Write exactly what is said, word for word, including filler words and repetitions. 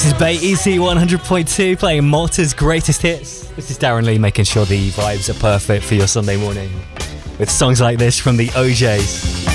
This is Bay E C one hundred point two playing Malta's greatest hits. This is Darren Lee making sure the vibes are perfect for your Sunday morning with songs like this from the O Js.